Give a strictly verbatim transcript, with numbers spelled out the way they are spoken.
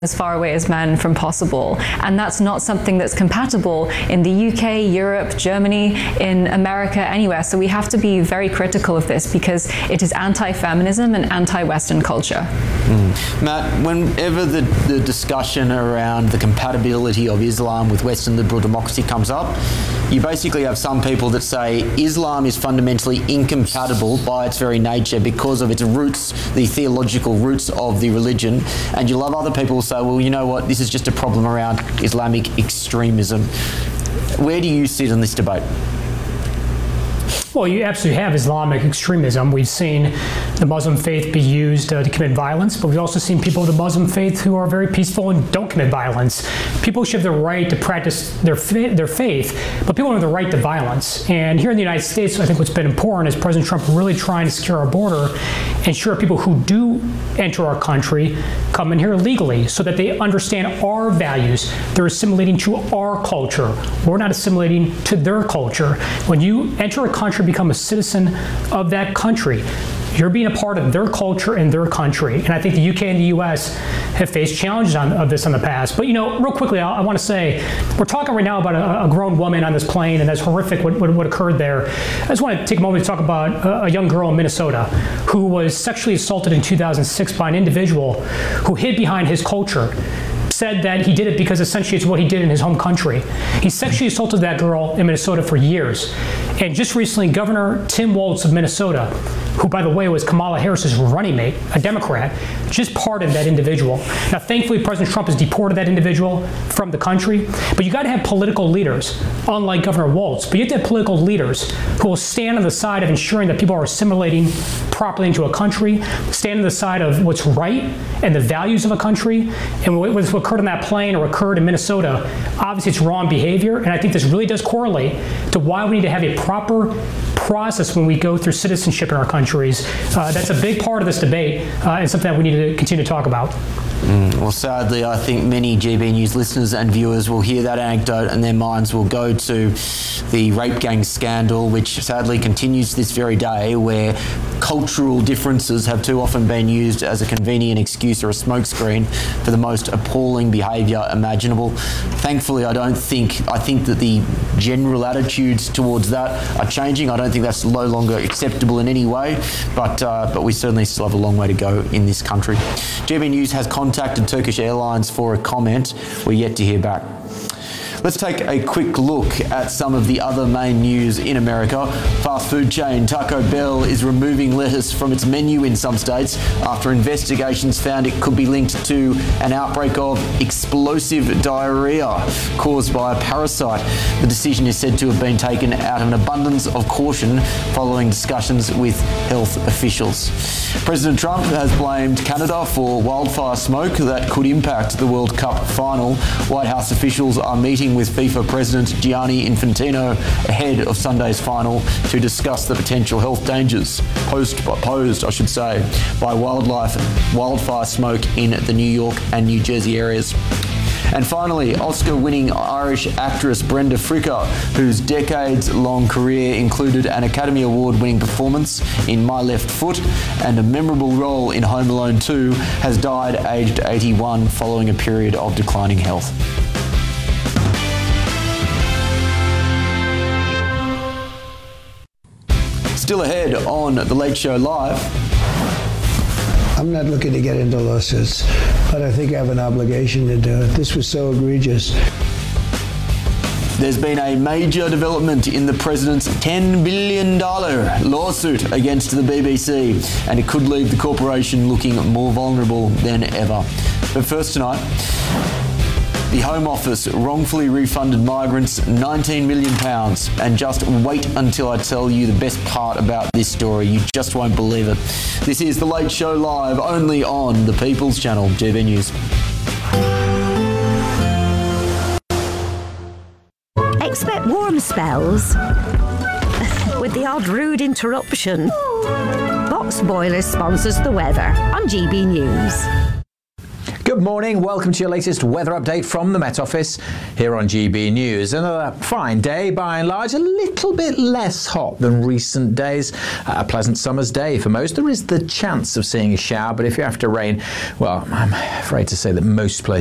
as far away as man from possible. And that's not something that's compatible in the U K, Europe, Germany, in America, anywhere. So we have to be very critical of this because it is anti-feminism and anti-Western culture. Mm. Matt, whenever the, the discussion around the compatibility of Islam with Western liberal democracy comes up, you basically have some people that say Islam is fundamentally incompatible by its very nature because of its roots, the theological roots of the religion, and you'll have other people say, well, you know what, this is just a problem around Islamic extremism. Where do you sit in this debate? Well, you absolutely have Islamic extremism. We've seen the Muslim faith be used uh, to commit violence, but we've also seen people of the Muslim faith who are very peaceful and don't commit violence. People should have the right to practice their, fa their faith, but people don't have the right to violence. And here in the United States, I think what's been important is President Trump really trying to secure our border, ensure people who do enter our country come in here legally so that they understand our values. They're assimilating to our culture. We're not assimilating to their culture. When you enter a country, become a citizen of that country, you're being a part of their culture and their country. And I think the U K and the U S have faced challenges on, of this in the past. But, you know, real quickly, I, I want to say, we're talking right now about a, a grown woman on this plane, and that's horrific what, what, what occurred there. I just want to take a moment to talk about a, a young girl in Minnesota who was sexually assaulted in two thousand six by an individual who hid behind his culture, said that he did it because essentially it's what he did in his home country. He sexually assaulted that girl in Minnesota for years. And just recently, Governor Tim Walz of Minnesota, who, by the way, was Kamala Harris's running mate, a Democrat, just pardoned that individual. Now, thankfully, President Trump has deported that individual from the country, but you got to have political leaders, unlike Governor Walz, but you have to have political leaders who will stand on the side of ensuring that people are assimilating properly into a country, stand on the side of what's right and the values of a country. And what occurred on that plane or occurred in Minnesota, obviously it's wrong behavior, and I think this really does correlate to why we need to have a proper process when we go through citizenship in our countries. Uh, that's a big part of this debate uh, and something that we need to continue to talk about. Mm, well, sadly, I think many G B News listeners and viewers will hear that anecdote and their minds will go to the rape gang scandal, which sadly continues this very day, where cultural differences have too often been used as a convenient excuse or a smokescreen for the most appalling behaviour imaginable. Thankfully, I don't think, I think that the general attitudes towards that are changing. I don't think that's no longer acceptable in any way, but, uh, but we certainly still have a long way to go in this country. G B News has contacted Turkish Airlines for a comment. We're yet to hear back. Let's take a quick look at some of the other main news in America. Fast food chain Taco Bell is removing lettuce from its menu in some states after investigations found it could be linked to an outbreak of explosive diarrhea caused by a parasite. The decision is said to have been taken out of an abundance of caution following discussions with health officials. President Trump has blamed Canada for wildfire smoke that could impact the World Cup final. White House officials are meeting with FIFA President Gianni Infantino ahead of Sunday's final to discuss the potential health dangers posed, posed I should say, by wildlife, wildfire smoke in the New York and New Jersey areas. And finally, Oscar-winning Irish actress Brenda Fricker, whose decades-long career included an Academy Award-winning performance in My Left Foot and a memorable role in Home Alone two, has died aged eighty-one following a period of declining health. Still ahead on The Late Show Live. I'm not looking to get into lawsuits, but I think I have an obligation to do it. This was so egregious. There's been a major development in the president's ten billion dollars lawsuit against the B B C, and it could leave the corporation looking more vulnerable than ever. But first tonight, the Home Office wrongfully refunded migrants nineteen million pounds. And just wait until I tell you the best part about this story. You just won't believe it. This is The Late Show Live, only on the People's Channel, G B News. Expect warm spells with the odd rude interruption. Box Boilers sponsors the weather on G B News. Good morning. Welcome to your latest weather update from the Met Office here on G B News. Another fine day by and large, a little bit less hot than recent days. A pleasant summer's day for most. There is the chance of seeing a shower, but if you're after rain, well, I'm afraid to say that most places